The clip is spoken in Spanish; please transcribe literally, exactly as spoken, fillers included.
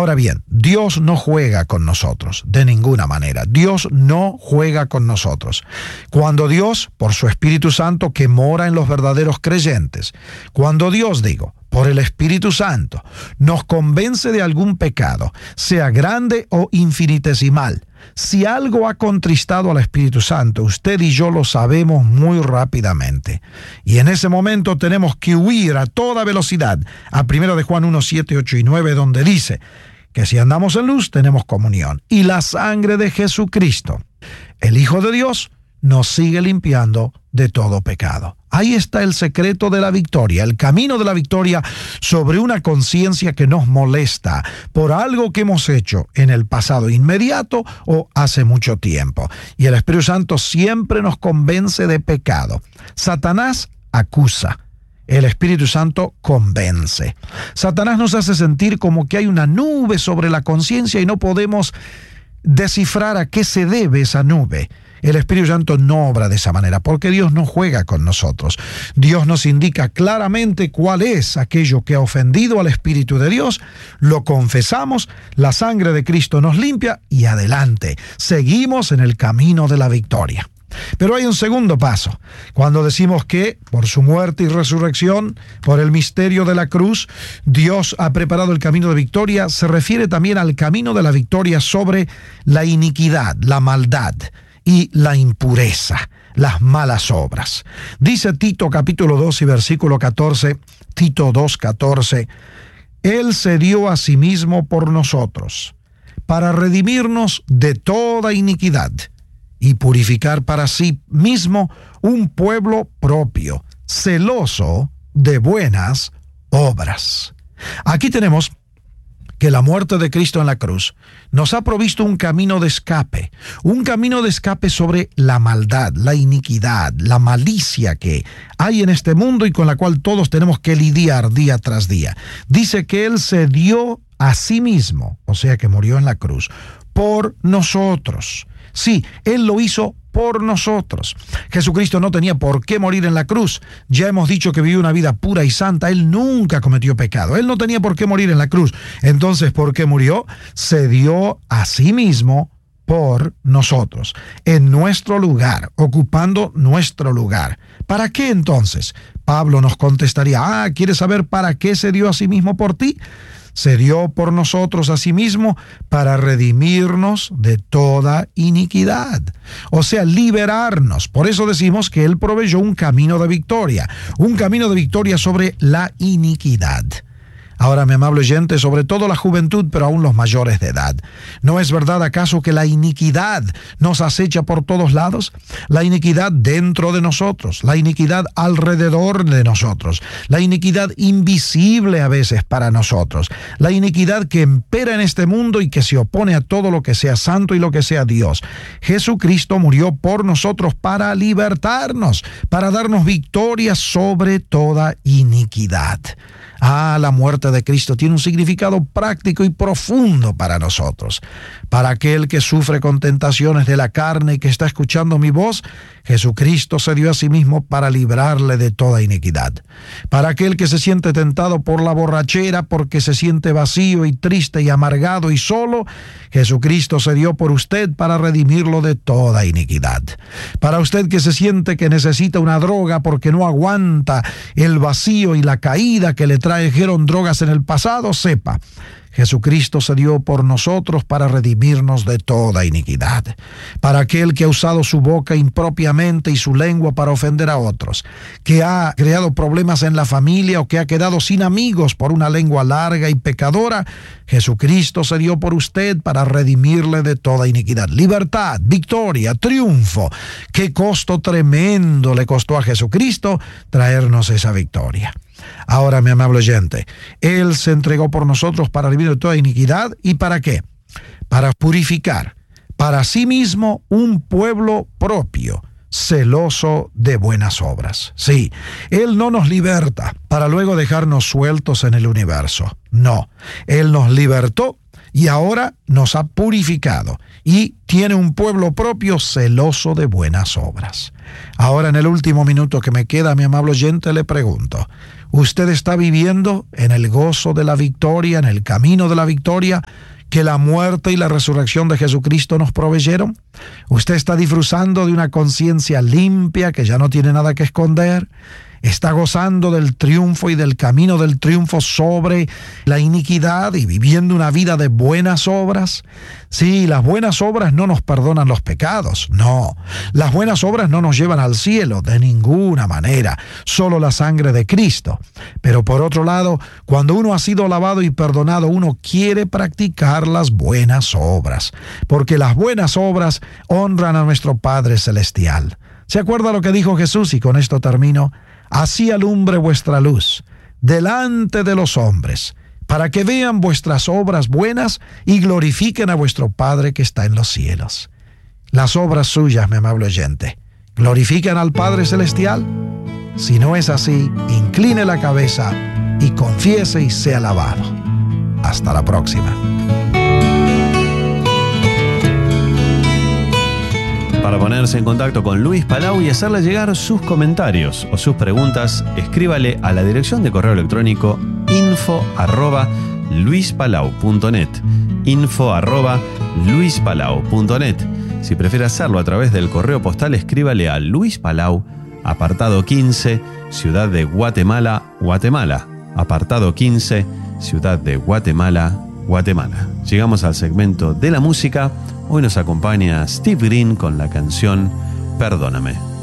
Ahora bien, Dios no juega con nosotros, de ninguna manera. Dios no juega con nosotros. Cuando Dios, por su Espíritu Santo que mora en los verdaderos creyentes, cuando Dios, digo, por el Espíritu Santo, nos convence de algún pecado, sea grande o infinitesimal, si algo ha contristado al Espíritu Santo, usted y yo lo sabemos muy rápidamente. Y en ese momento tenemos que huir a toda velocidad a primera de Juan uno, siete, ocho y nueve, donde dice que si andamos en luz tenemos comunión. Y la sangre de Jesucristo, el Hijo de Dios, nos sigue limpiando de todo pecado. Ahí está el secreto de la victoria, el camino de la victoria sobre una conciencia que nos molesta por algo que hemos hecho en el pasado inmediato o hace mucho tiempo. Y el Espíritu Santo siempre nos convence de pecado. Satanás acusa. El Espíritu Santo convence. Satanás nos hace sentir como que hay una nube sobre la conciencia y no podemos descifrar a qué se debe esa nube. El Espíritu Santo no obra de esa manera, porque Dios no juega con nosotros. Dios nos indica claramente cuál es aquello que ha ofendido al Espíritu de Dios, lo confesamos, la sangre de Cristo nos limpia y adelante. Seguimos en el camino de la victoria. Pero hay un segundo paso. Cuando decimos que por su muerte y resurrección, por el misterio de la cruz, Dios ha preparado el camino de victoria, se refiere también al camino de la victoria sobre la iniquidad, la maldad y la impureza, las malas obras. Dice Tito capítulo dos y versículo catorce, Tito dos, catorce, Él se dio a sí mismo por nosotros, para redimirnos de toda iniquidad y purificar para sí mismo un pueblo propio, celoso de buenas obras. Aquí tenemos que la muerte de Cristo en la cruz nos ha provisto un camino de escape, un camino de escape sobre la maldad, la iniquidad, la malicia que hay en este mundo y con la cual todos tenemos que lidiar día tras día. Dice que Él se dio a sí mismo, o sea que murió en la cruz, por nosotros. Sí, Él lo hizo por nosotros. Jesucristo no tenía por qué morir en la cruz. Ya hemos dicho que vivió una vida pura y santa. Él nunca cometió pecado. Él no tenía por qué morir en la cruz. Entonces, ¿por qué murió? Se dio a sí mismo por nosotros, en nuestro lugar, ocupando nuestro lugar. ¿Para qué entonces? Pablo nos contestaría, ah, ¿quieres saber para qué se dio a sí mismo por ti? Se dio por nosotros a sí mismo para redimirnos de toda iniquidad. O sea, liberarnos. Por eso decimos que Él proveyó un camino de victoria. Un camino de victoria sobre la iniquidad. Ahora, mi amable oyente, sobre todo la juventud, pero aún los mayores de edad, ¿no es verdad acaso que la iniquidad nos acecha por todos lados? La iniquidad dentro de nosotros, la iniquidad alrededor de nosotros, la iniquidad invisible a veces para nosotros, la iniquidad que impera en este mundo y que se opone a todo lo que sea santo y lo que sea Dios. Jesucristo murió por nosotros para libertarnos, para darnos victoria sobre toda iniquidad. Ah, la muerte de Cristo tiene un significado práctico y profundo para nosotros. Para aquel que sufre con tentaciones de la carne y que está escuchando mi voz, Jesucristo se dio a sí mismo para librarle de toda iniquidad. Para aquel que se siente tentado por la borrachera porque se siente vacío y triste y amargado y solo, Jesucristo se dio por usted para redimirlo de toda iniquidad. Para usted que se siente que necesita una droga porque no aguanta el vacío y la caída que le trajeron drogas en el pasado, sepa, Jesucristo se dio por nosotros para redimirnos de toda iniquidad. Para aquel que ha usado su boca impropiamente y su lengua para ofender a otros, que ha creado problemas en la familia o que ha quedado sin amigos por una lengua larga y pecadora, Jesucristo se dio por usted para redimirle de toda iniquidad. Libertad, victoria, triunfo. Qué costo tremendo le costó a Jesucristo traernos esa victoria. Ahora, mi amable oyente, Él se entregó por nosotros para redimir de toda iniquidad. ¿Y para qué? Para purificar para sí mismo un pueblo propio, celoso de buenas obras. Sí, Él no nos liberta para luego dejarnos sueltos en el universo. No, Él nos libertó y ahora nos ha purificado y tiene un pueblo propio celoso de buenas obras. Ahora, en el último minuto que me queda, mi amable oyente, le pregunto, ¿Usted está viviendo en el gozo de la victoria, en el camino de la victoria que la muerte y la resurrección de Jesucristo nos proveyeron? ¿Usted está disfrutando de una conciencia limpia que ya no tiene nada que esconder? ¿Está gozando del triunfo y del camino del triunfo sobre la iniquidad y viviendo una vida de buenas obras? Sí, las buenas obras no nos perdonan los pecados, no. Las buenas obras no nos llevan al cielo, de ninguna manera, solo la sangre de Cristo. Pero por otro lado, cuando uno ha sido lavado y perdonado, uno quiere practicar las buenas obras, porque las buenas obras honran a nuestro Padre Celestial. ¿Se acuerda lo que dijo Jesús? Y con esto termino. Así alumbre vuestra luz delante de los hombres, para que vean vuestras obras buenas y glorifiquen a vuestro Padre que está en los cielos. Las obras suyas, mi amable oyente, ¿glorifican al Padre Celestial? Si no es así, incline la cabeza y confiese y sea alabado. Hasta la próxima. Para ponerse en contacto con Luis Palau y hacerle llegar sus comentarios o sus preguntas, escríbale a la dirección de correo electrónico info arroba luispalau punto net. info arroba luispalau punto net. Si prefiere hacerlo a través del correo postal, escríbale a Luis Palau, apartado quince, Ciudad de Guatemala, Guatemala. Apartado quince, Ciudad de Guatemala, Guatemala. Llegamos al segmento de la música. Hoy nos acompaña Steve Green con la canción Perdóname.